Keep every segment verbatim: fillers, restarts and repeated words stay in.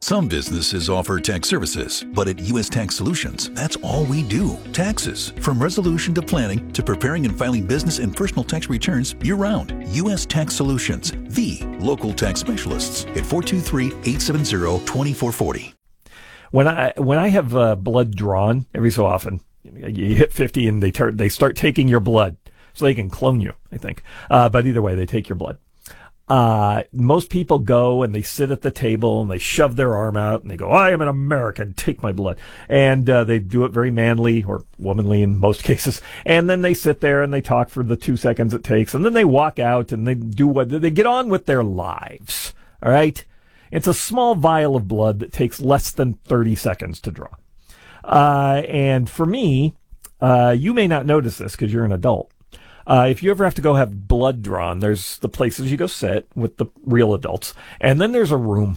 Some businesses offer tax services, but at U S Tax Solutions, that's all we do. Taxes. From resolution to planning to preparing and filing business and personal tax returns year-round. U S Tax Solutions, the local tax specialists at four two three, eight seven zero, two four four zero. When I when I have uh, blood drawn every so often, you hit fifty and they turn they start taking your blood so they can clone you, I think. Uh, but either way, they take your blood. Uh, most people go and they sit at the table and they shove their arm out and they go, I am an American, take my blood. And uh, they do it very manly or womanly in most cases. And then they sit there and they talk for the two seconds it takes. And then they walk out and they do what they get on with their lives. All right. It's a small vial of blood that takes less than thirty seconds to draw. Uh, and for me, uh, you may not notice this because you're an adult. Uh, if you ever have to go have blood drawn, there's the places you go sit with the real adults. And then there's a room.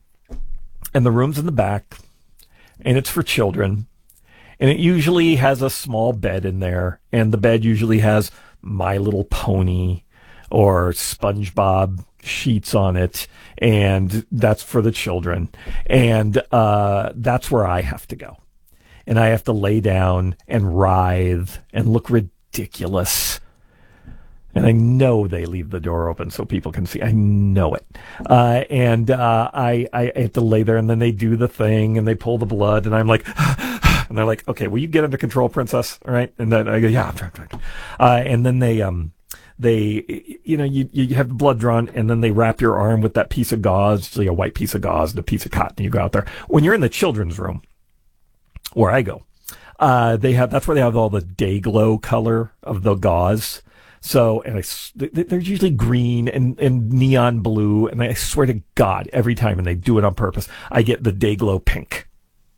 And the room's in the back. And it's for children. And it usually has a small bed in there. And the bed usually has My Little Pony or SpongeBob sheets on it. And that's for the children. And uh, that's where I have to go. And I have to lay down and writhe and look ridiculous. And I know they leave the door open so people can see. I know it. Uh, and uh, I, I have to lay there, and then they do the thing, and they pull the blood, and I'm like, and they're like, okay, will you get under control, princess? All right? And then I go, yeah, I'm trying, trying. Uh, and then they, um, they, you know, you, you have the blood drawn, and then they wrap your arm with that piece of gauze, like a white piece of gauze and a piece of cotton. You go out there. When you're in the children's room, where I go, uh, they have, that's where they have all the day glow color of the gauze. So, and I, they're usually green and, and neon blue, and I swear to God, every time, and they do it on purpose, I get the Dayglow pink.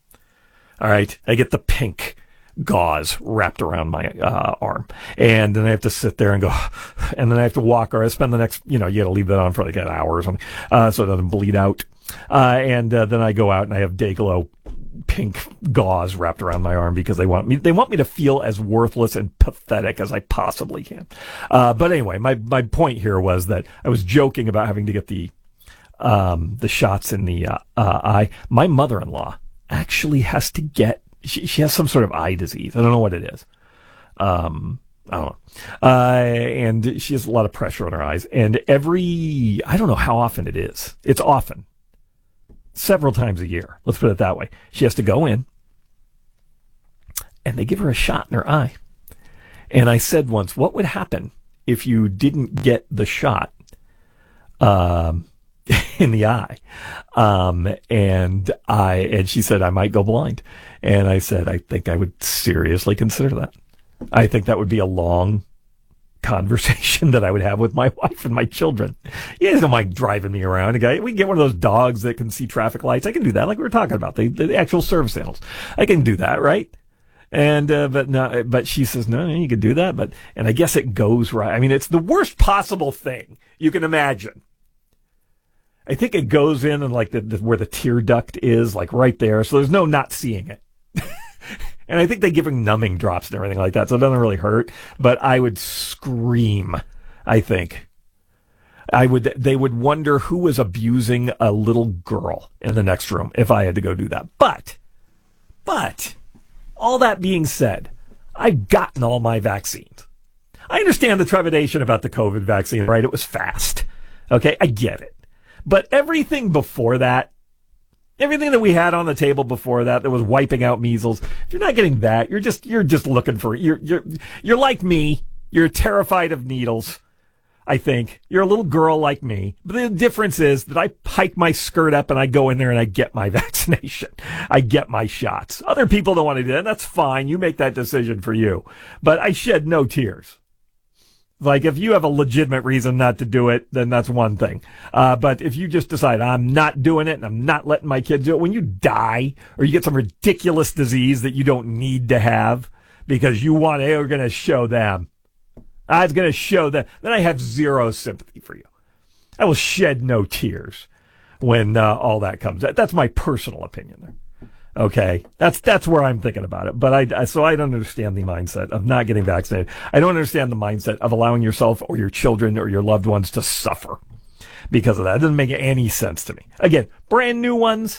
All right? I get the pink gauze wrapped around my uh, arm. And then I have to sit there and go, and then I have to walk, or I spend the next, you know, you got to leave that on for like an hour or something, uh, so it doesn't bleed out. Uh, and uh, then I go out and I have Dayglow pink gauze wrapped around my arm because they want me they want me to feel as worthless and pathetic as I possibly can. Uh, but anyway, my, my point here was that I was joking about having to get the um, the shots in the uh, uh, eye. My mother-in-law actually has to get she, she has some sort of eye disease. I don't know what it is. Um, I don't know. Uh, and she has a lot of pressure on her eyes. And every I don't know how often it is. It's often. Several times a year. Let's put it that way. She has to go in, and they give her a shot in her eye. And I said once, what would happen if you didn't get the shot um, in the eye? Um, and I and she said, I might go blind. And I said, I think I would seriously consider that. I think that would be a long conversation that I would have with my wife and my children. You guys don't mind driving me around. Okay? We can get one of those dogs that can see traffic lights. I can do that, like we were talking about, the, the actual service animals. I can do that, right? And uh, but no, but she says no, you can do that. But and I guess it goes right. I mean, it's the worst possible thing you can imagine. I think it goes in and like the, the where the tear duct is, like right there. So there's no not seeing it. And I think they give him numbing drops and everything like that, so it doesn't really hurt. But I would scream, I think. I would. They would wonder who was abusing a little girl in the next room if I had to go do that. But, but, all that being said, I've gotten all my vaccines. I understand the trepidation about the COVID vaccine, right? It was fast. Okay, I get it. But everything before that, everything that we had on the table before that, that was wiping out measles. If you're not getting that, you're just you're just looking for you're you're you're like me. You're terrified of needles. I think you're a little girl like me. But the difference is that I hike my skirt up and I go in there and I get my vaccination. I get my shots. Other people don't want to do that. That's fine. You make that decision for you. But I shed no tears. Like, if you have a legitimate reason not to do it, then that's one thing. Uh, but if you just decide, I'm not doing it and I'm not letting my kids do it, when you die or you get some ridiculous disease that you don't need to have because you want, hey, we're going to show them. I was going to show them. Then I have zero sympathy for you. I will shed no tears when uh, all that comes. That's my personal opinion there. Okay, that's that's where I'm thinking about it. But I, I so I don't understand the mindset of not getting vaccinated. I don't understand the mindset of allowing yourself or your children or your loved ones to suffer because of that. It doesn't make any sense to me. Again, brand new ones,